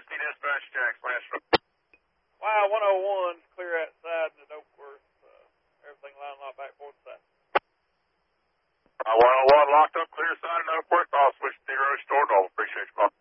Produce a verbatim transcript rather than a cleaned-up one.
Whiskey Dispatch, Jack Master. Wow, one oh one, clear outside in the Oakworth. Uh, everything lined up back forward side. Uh, one oh one, locked up, clear side of Oakworth. I'll switch zero, store normal. Appreciate you, Bob.